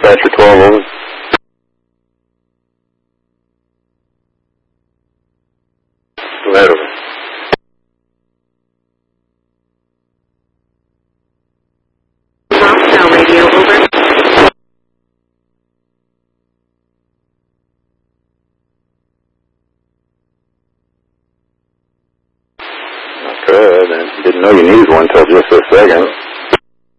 Dispatcher 12, over. Go ahead, over. Moscow radio, over. Okay, I didn't know you needed one until just this second.